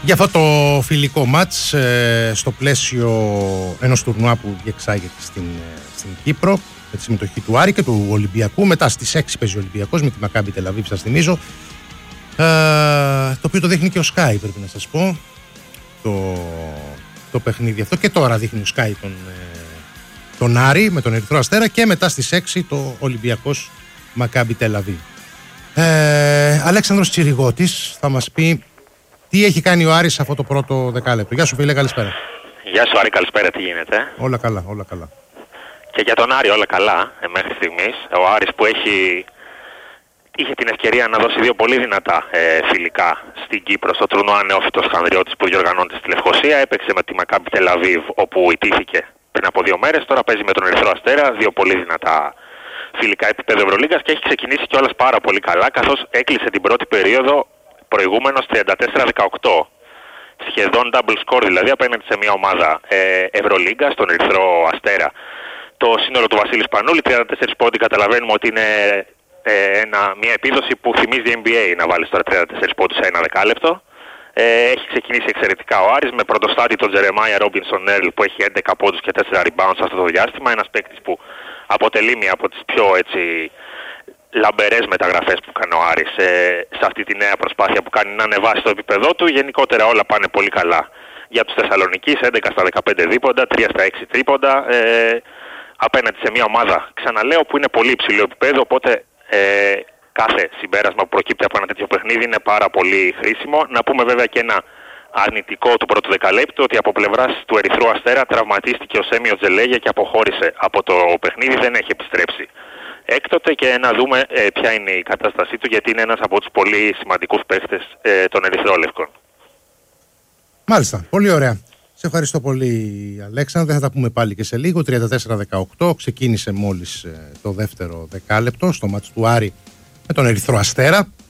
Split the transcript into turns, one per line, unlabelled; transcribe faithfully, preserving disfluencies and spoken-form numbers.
Για αυτό το φιλικό μάτς ε, στο πλαίσιο ενός τουρνουά που διεξάγεται στην, στην Κύπρο με τη συμμετοχή του Άρη και του Ολυμπιακού. Μετά στις έξι παίζει ο Ολυμπιακός με τη Μακάμπι Τελαβίβ, σας θυμίζω, ε, το οποίο το δείχνει και ο Sky, πρέπει να σας πω, το, το παιχνίδι αυτό, και τώρα δείχνει ο Sky τον, ε, τον Άρη με τον Ερυθρό Αστέρα, και μετά στις έξι το Ολυμπιακός Μακάμπι Τελαβίβ. ε, Αλέξανδρος Τσιριγώτης θα μας πει τι έχει κάνει ο Άρης σε αυτό το πρώτο δεκάλεπτο. Γεια σου φίλε, καλησπέρα.
Γεια σου Άρη, καλησπέρα, τι γίνεται?
Όλα καλά, όλα καλά.
Και για τον Άρη όλα καλά ε, μέχρι στιγμής. Ο Άρης που έχει, είχε την ευκαιρία να δώσει δύο πολύ δυνατά ε, φιλικά στην Κύπρο, στο τουρνουά Νεόφυτος Χανδριώτης που διοργανώνεται στη Λευκοσία. Έπαιξε με τη Μακάμπι Τελαβίβ όπου ιτήθηκε πριν από δύο μέρες. Τώρα παίζει με τον Ερυθρό Αστέρα, δύο πολύ δυνατά φιλικά επίπεδο Ευρωλίγκας, και έχει ξεκινήσει κιόλας πάρα πολύ καλά, καθώς έκλεισε την πρώτη περίοδο προηγούμενος τριάντα τέσσερα δεκαοκτώ. Σχεδόν double score δηλαδή απέναντι σε μια ομάδα ε, Ευρωλίγκας, τον Ερυθρό Αστέρα. Το σύνολο του Βασίλη Σπανούλη, τριάντα τέσσερα πόντοι, καταλαβαίνουμε ότι είναι ε, ένα, μια επίδοση που θυμίζει N B A να βάλεις τώρα τριάντα τέσσερα πόντους σε ένα δεκάλεπτο. Ε, έχει ξεκινήσει εξαιρετικά ο Άρης με πρωτοστάτη τον Τζερεμάια Ρόμπινσον Έρλ που έχει έντεκα πόντους και τέσσερα rebounds σε αυτό το διάστημα. Ένας παίκτης που αποτελεί μια από τις πιο έτσι λαμπερές μεταγραφές που κάνει ο Άρης ε, σε αυτή τη νέα προσπάθεια που κάνει να ανεβάσει το επίπεδό του. Γενικότερα όλα πάνε πολύ καλά για τους Θεσσαλονικείς, έντεκα στα δεκαπέντε δίποντα, τρία στα έξι τρίποντα, ε, απέναντι σε μια ομάδα, ξαναλέω, που είναι πολύ υψηλό επίπεδο, οπότε ε, κάθε συμπέρασμα που προκύπτει από ένα τέτοιο παιχνίδι είναι πάρα πολύ χρήσιμο. Να πούμε βέβαια και ένα αρνητικό του πρώτου δεκαλέπτου, ότι από πλευράς του Ερυθρού Αστέρα τραυματίστηκε ο Σέμιο Τζελέγια και αποχώρησε από το παιχνίδι, δεν έχει επιστρέψει έκτοτε, και να δούμε ε, ποια είναι η κατάστασή του, γιατί είναι ένας από τους πολύ σημαντικούς παίχτες ε, των Ερυθρόλευκων.
Μάλιστα, πολύ ωραία. Σε ευχαριστώ πολύ Αλέξανδρε, θα τα πούμε πάλι και σε λίγο. Τριάντα τέσσερα δεκαοκτώ ξεκίνησε μόλις ε, το δεύτερο δεκάλεπτο στο μάτς του Άρη με τον Ερυθρό Αστέρα.